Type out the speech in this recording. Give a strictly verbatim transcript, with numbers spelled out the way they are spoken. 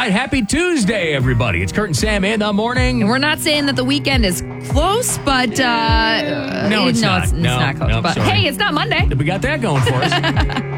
right, happy Tuesday, everybody. It's Kurt and Sam in the morning. And we're not saying that the weekend is close, but uh, no, it's no, not. It's, it's no, not close. no, but sorry. hey, it's not Monday. We got that going for us.